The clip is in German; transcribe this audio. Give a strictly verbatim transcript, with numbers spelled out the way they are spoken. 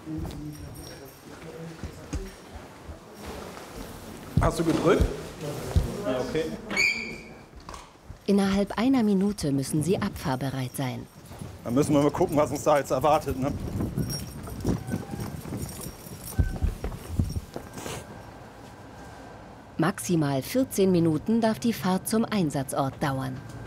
Hast du gedrückt? Ja, okay. Innerhalb einer Minute müssen sie abfahrbereit sein. Dann müssen wir mal gucken, was uns da jetzt erwartet, ne? Maximal vierzehn Minuten darf die Fahrt zum Einsatzort dauern.